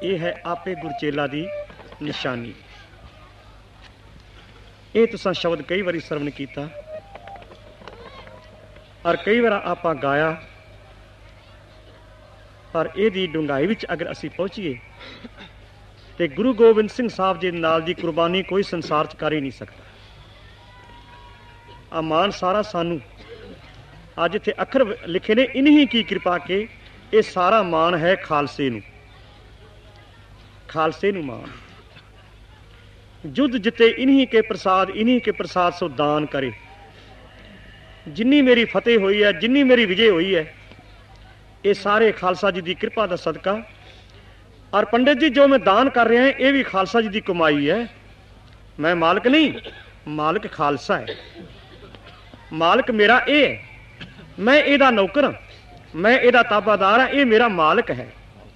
ये है आपे गुरचेला दी निशानी। ये तुसां शब्द कई बारी सरवण कीता और कई बार आपां गाया, पर इहदी डूंघाई विच अगर असीं पहुंचीए तो गुरु गोबिंद सिंह साहब जी नाल दी कुर्बानी कोई संसार च कर ही नहीं सकता। आ मान सारा सानू अज इत्थे अखर लिखे ने, इन्हीं की कृपा के ये सारा मान है खालसे नू, खालसे नू मान। युद्ध जिते इन्हीं के प्रसाद सो दान करे। जिन्नी मेरी फतेह हुई है, जिन्नी मेरी विजय हुई है, ये सारे खालसा जी की कृपा का सदका। और पंडित जी जो मैं दान कर रहा है ये भी खालसा जी की कमाई है। मैं मालिक नहीं, मालिक खालसा है। मालिक मेरा ये है, मैं एदा नौकर हाँ, मैं एदा ताबादार हाँ, ये मेरा मालिक है।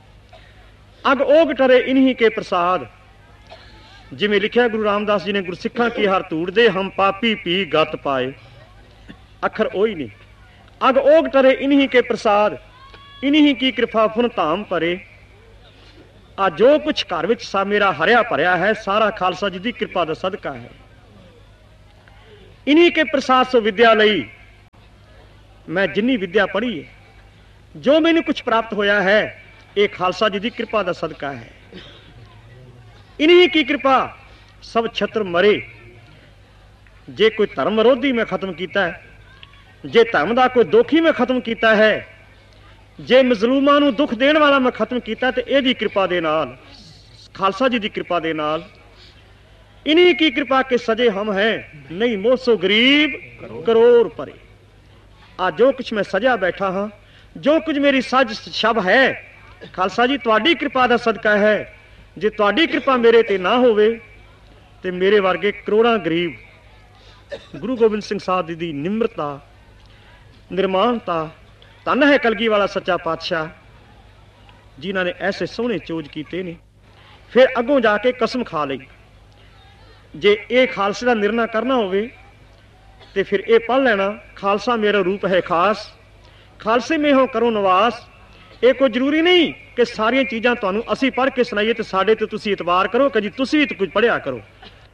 अग ओग टरे इन्हीं के प्रसाद, जिमें लिखा गुरु रामदास जी ने, गुरसिखा की हर तूड़ दे हम पापी पी गत पाए। अखर ओही नहीं। अग ओग टरे इन्हीं के प्रसाद, इन्हीं की कृपा फुन धाम परे। आ जो कुछ घर विच सा मेरा हरिया भरिया है, सारा खालसा जी की कृपा का सदका है। इन्हीं के प्रसाद सो विद्या लई मैं जिन्नी विद्या पढ़ी है, जो मैंने कुछ प्राप्त होया है, ये खालसा जी की कृपा का सदका है। इन्हीं की कृपा सब छत्र मरे। जे कोई धर्म विरोधी में खत्म किया है, जे धर्म का कोई दोखी में खत्म किया है, जे मजलूमां नूं दुख देने वाला मैं खत्म किया, तो यदी कृपा दे नाल, खालसा जी की कृपा दे नाल, इन्हीं की कृपा के सजे हम हैं, नहीं मोह सो गरीब करोड़ परे। आज जो कुछ मैं सजा बैठा हाँ, जो कुछ मेरी सज शब है, खालसा जी तुहाडी कृपा का सदका है। जे तुहाडी कृपा मेरे ते ना होवे ते मेरे वर्गे करोड़ां गरीब। गुरु गोबिंद सिंह साहब जी की निम्रता, निर्माणता, धन है कलगी वाला सच्चा पातशाह, जिन्हों ने ऐसे सोहने चोज किए ने। फिर अगों जाके कसम खा ली, जे ये खालसे का निर्णय करना होवे ते फिर ये पढ़ लेना, खालसा मेरा रूप है खास, खालसे में हो करो नवास। ये कोई जरूरी नहीं कि सारिया चीज़ां तुहानूं असीं पढ़ के सुनाइए तो साडे ते तुसीं इतबार करो कि जी तुसीं भी तो कुछ पढ़िया करो।